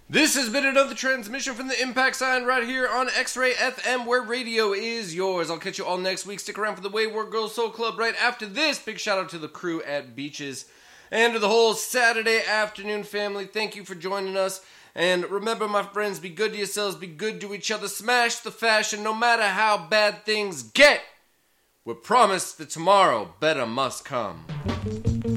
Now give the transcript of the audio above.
This has been another transmission from the Impact Sign right here on X-Ray FM, where radio is yours. I'll catch you all next week. Stick around for the Wayward Girls Soul Club right after this. Big shout out to the crew at Beaches and to the whole Saturday afternoon family. Thank you for joining us. And remember, my friends, be good to yourselves, be good to each other. Smash the fashion no matter how bad things get. We're promised that tomorrow better must come.